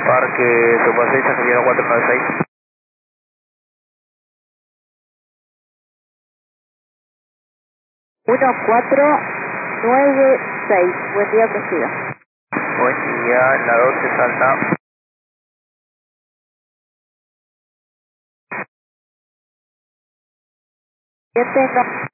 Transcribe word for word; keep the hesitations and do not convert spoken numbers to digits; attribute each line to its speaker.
Speaker 1: Parque Superseis, Angeliano cuatro nueve seis.
Speaker 2: uno cuatro nueve seis, buen día, prosiga.
Speaker 1: Buen día, la doce Salta.
Speaker 2: Yo tengo